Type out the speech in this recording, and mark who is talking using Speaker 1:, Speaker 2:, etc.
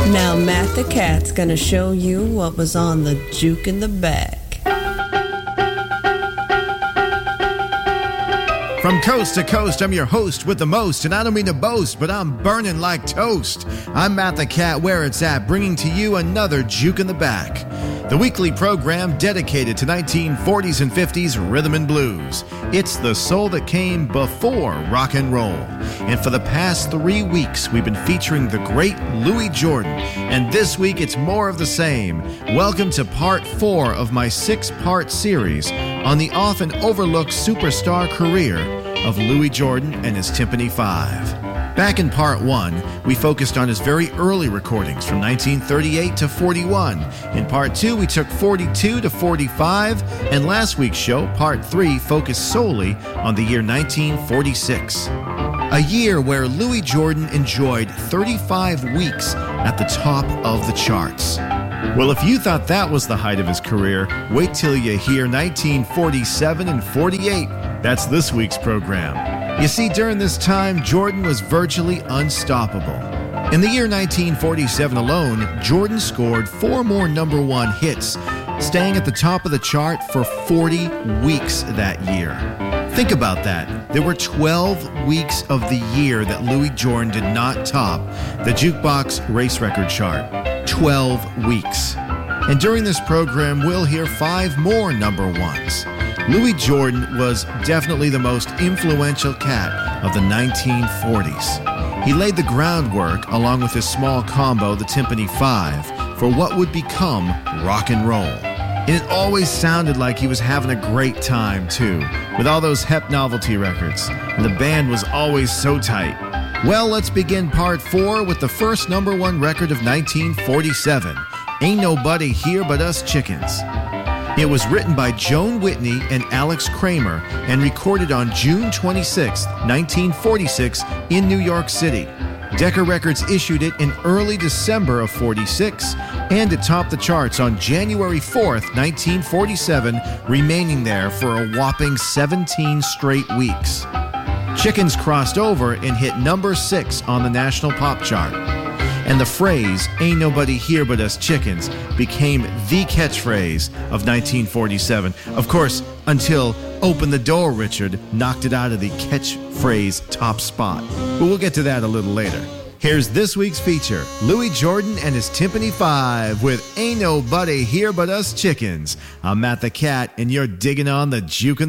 Speaker 1: Now Matt the Cat's gonna show you what was on the juke in the back.
Speaker 2: From coast to coast, I'm your host with the most, and I don't mean to boast, but I'm burning like toast. I'm Matt the Cat, where it's at, bringing to you another Juke in the Back, the weekly program dedicated to 1940s and 50s rhythm and blues. It's the soul that came before rock and roll. And for the past 3 weeks, we've been featuring the great Louis Jordan, and this week it's more of the same. Welcome to part 4 of my 6-part series on the often overlooked superstar career of Louis Jordan and his Tympany Five. Back in part 1, we focused on his very early recordings from 1938 to 41. In part 2, we took 42 to 45, and last week's show, part 3, focused solely on the year 1946. A year where Louis Jordan enjoyed 35 weeks at the top of the charts. Well, if you thought that was the height of his career, wait till you hear 1947 and 48. That's this week's program. You see, during this time, Jordan was virtually unstoppable. In the year 1947 alone, Jordan scored 4 more number 1 hits, staying at the top of the chart for 40 weeks that year. Think about that. There were 12 weeks of the year that Louis Jordan did not top the Jukebox Race Record chart. 12 weeks. And during this program, we'll hear 5 more number 1s. Louis Jordan was definitely the most influential cat of the 1940s. He laid the groundwork, along with his small combo, the Tympany Five, for what would become rock and roll. And it always sounded like he was having a great time, too, with all those Hep novelty records. And the band was always so tight. Well, let's begin part 4 with the first number 1 record of 1947, Ain't Nobody Here But Us Chickens. It was written by Joan Whitney and Alex Kramer and recorded on June 26, 1946 in New York City. Decca Records issued it in early December of 46, and it topped the charts on January 4th, 1947, remaining there for a whopping 17 straight weeks. Chickens crossed over and hit number 6 on the national pop chart. And the phrase, "Ain't nobody here but us chickens," became the catchphrase of 1947. Of course, until "Open the Door, Richard" knocked it out of the catchphrase top spot. But we'll get to that a little later. Here's this week's feature, Louis Jordan and his Tympany Five with "Ain't Nobody Here But Us Chickens." I'm Matt the Cat, and you're digging on the Juke in the